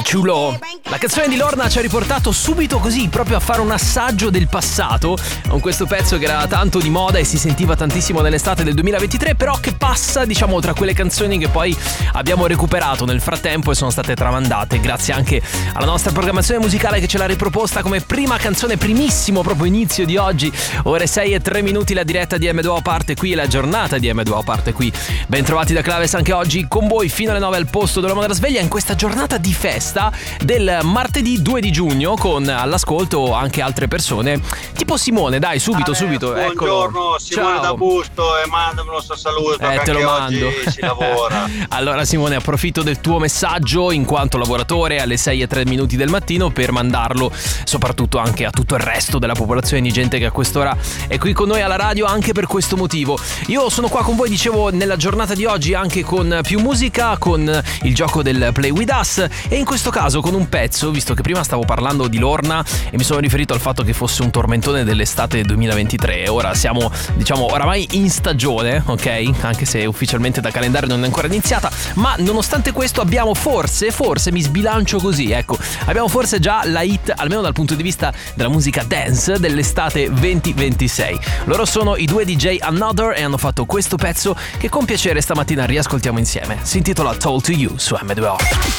Chulo. La canzone di Lorna ci ha riportato subito così, proprio a fare un assaggio del passato, con questo pezzo che era tanto di moda e si sentiva tantissimo nell'estate del 2023, però che passa, diciamo, tra quelle canzoni che poi abbiamo recuperato nel frattempo e sono state tramandate grazie anche alla nostra programmazione musicale che ce l'ha riproposta come prima canzone, primissimo proprio inizio di oggi. Ore 6 e 3 minuti, la diretta di M2O parte qui, la giornata di M2O parte qui. Ben trovati da Claves anche oggi con voi fino alle 9 al posto dell'uomo della sveglia in questa giornata di festa del martedì 2 di giugno, con all'ascolto anche altre persone tipo Simone. Dai, subito. Buongiorno, Eccolo. Simone. Ciao. Da Busto, e mandami il nostro saluto, che Te lo anche mando. oggi si lavora. Allora Simone, approfitto del tuo messaggio in quanto lavoratore alle 6 e 3 minuti del mattino per mandarlo soprattutto anche a tutto il resto della popolazione di gente che a quest'ora è qui con noi alla radio anche per questo motivo. Io sono qua con voi, dicevo, nella giornata di oggi anche con più musica, con il gioco del Play With Us e in questo caso con un pezzo, visto che prima stavo parlando di Lorna e mi sono riferito al fatto che fosse un tormentone dell'estate 2023. Ora siamo, diciamo, oramai in stagione, ok? Anche se ufficialmente da calendario non è ancora iniziata, ma nonostante questo abbiamo forse mi sbilancio così, ecco, abbiamo forse già la hit, almeno dal punto di vista della musica dance, dell'estate 2026. Loro sono i due DJ Another e hanno fatto questo pezzo che con piacere stamattina riascoltiamo insieme. Si intitola Told to You su M2O.